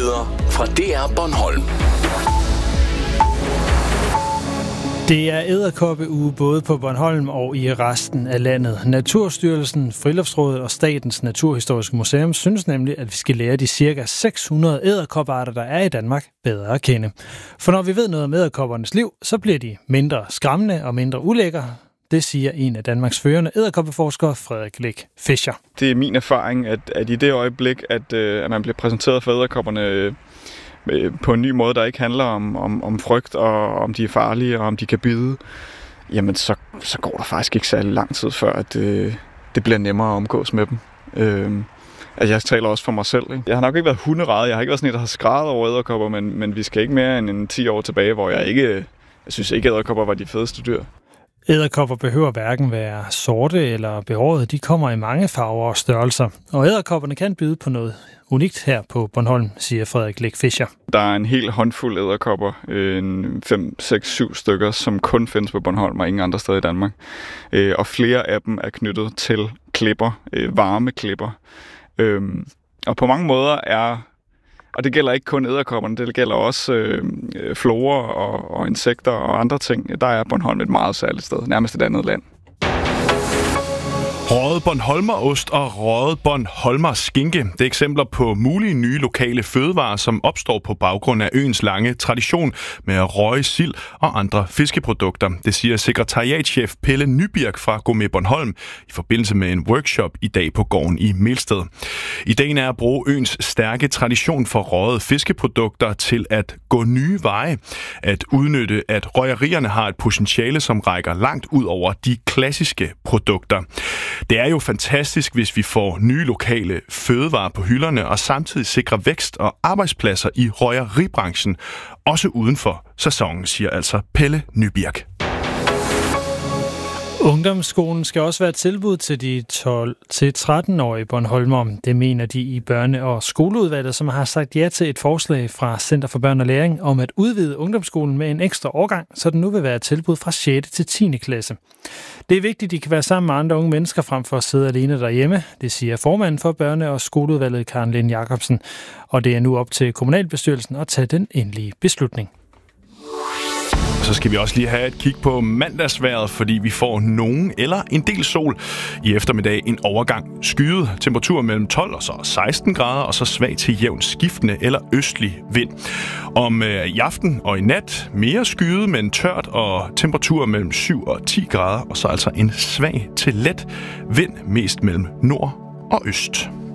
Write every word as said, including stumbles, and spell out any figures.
Nyheder fra D R Bornholm. Det er edderkoppeuge både på Bornholm og i resten af landet. Naturstyrelsen, Friluftsrådet og Statens Naturhistoriske Museum synes nemlig, at vi skal lære de cirka seks hundrede edderkoppearter, der er i Danmark, bedre at kende. For når vi ved noget om edderkoppernes liv, så bliver de mindre skræmmende og mindre ulækre. Det siger en af Danmarks førende edderkoppeforskere, Frederik Læk Fischer. Det er min erfaring, at, at i det øjeblik, at, at man bliver præsenteret for edderkopperne på en ny måde, der ikke handler om, om, om frygt, og om de er farlige, og om de kan bide, jamen så, så går der faktisk ikke særlig lang tid, før at, øh, det bliver nemmere at omgås med dem. Øh, altså jeg taler også for mig selv. Ikke? Jeg har nok ikke været hunderæd, jeg har ikke været sådan en, der har skrædet over edderkopper, men, men vi skal ikke mere end en ti år tilbage, hvor jeg ikke, jeg synes ikke, edderkopper var de fedeste dyr. Edderkopper behøver hverken være sorte eller behårede. De kommer i mange farver og størrelser. Og edderkopperne kan byde på noget unikt her på Bornholm, siger Frederik Læk Fischer. Der er en hel håndfuld edderkopper, en fem, seks, syv stykker, som kun findes på Bornholm og ingen andre steder i Danmark. Og flere af dem er knyttet til klipper, varme klipper. Og på mange måder er, og det gælder ikke kun edderkopperne, det gælder også øh, florer og, og insekter og andre ting. Der er Bornholm et meget særligt sted, nærmest et andet land. Røget Bornholmerost og røget Bornholmer skinke. Det er eksempler på mulige nye lokale fødevarer, som opstår på baggrund af øens lange tradition med at røge sild og andre fiskeprodukter. Det siger sekretariatschef Pelle Nybirk fra Gourmet Bornholm i forbindelse med en workshop i dag på gården i Melsted. Ideen er at bruge øens stærke tradition for røgede fiskeprodukter til at gå nye veje. At udnytte, at røgerierne har et potentiale, som rækker langt ud over de klassiske produkter. Det er jo fantastisk, hvis vi får nye lokale fødevarer på hylderne og samtidig sikrer vækst og arbejdspladser i røgeribranchen, også uden for sæsonen, siger altså Pelle Nybirk. Ungdomsskolen skal også være et tilbud til de tolv til tretten-årige Bornholmer. Det mener de i børne- og skoleudvalget, som har sagt ja til et forslag fra Center for Børn og Læring om at udvide ungdomsskolen med en ekstra årgang, så den nu vil være et tilbud fra sjette til tiende klasse. Det er vigtigt, at de kan være sammen med andre unge mennesker frem for at sidde alene derhjemme. Det siger formanden for børne- og skoleudvalget, Karen Lind Jacobsen. Og det er nu op til kommunalbestyrelsen at tage den endelige beslutning. Så skal vi også lige have et kig på mandagsvejret, fordi vi får nogen eller en del sol. I eftermiddag en overgang skyet. Temperatur mellem tolv og så seksten grader, og så svag til jævn skiftende eller østlig vind. Om øh, i aften og i nat mere skyet, men tørt, og temperatur mellem syv og ti grader, og så altså en svag til let vind mest mellem nord og øst.